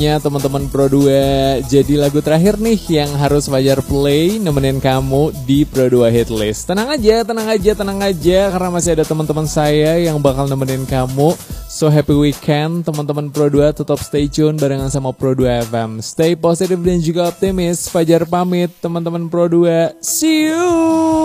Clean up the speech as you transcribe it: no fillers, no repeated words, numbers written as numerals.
Ya teman-teman Pro 2, jadi lagu terakhir nih yang harus Fajar play nemenin kamu di Pro 2 Hitlist. Tenang aja, karena masih ada teman-teman saya yang bakal nemenin kamu. So happy weekend teman-teman Pro 2, tetap stay tune barengan sama Pro 2 FM. Stay positif dan juga optimis. Fajar pamit teman-teman Pro 2, see you.